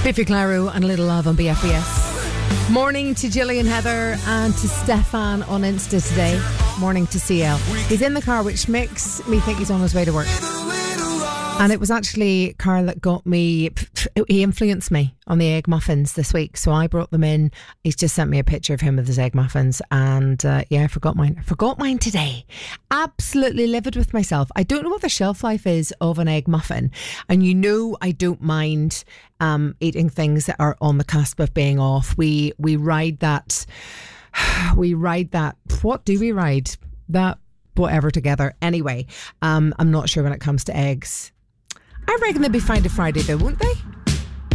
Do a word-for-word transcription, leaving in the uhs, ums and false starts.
Biffy Clyro and a little love on B F B S. Morning to Gillian Heather and to Stefan on Insta today. Morning to C L. He's in the car, which makes me think he's on his way to work. And it was actually Carl that got me, he influenced me on the egg muffins this week. So I brought them in. He's just sent me a picture of him with his egg muffins. And uh, yeah, I forgot mine. I forgot mine today. Absolutely livid with myself. I don't know what the shelf life is of an egg muffin. And you know I don't mind um, eating things that are on the cusp of being off. We, we ride that, we ride that, what do we ride? That whatever together. Anyway, um, I'm not sure when it comes to eggs. I reckon they'll be fine to Friday though, won't they?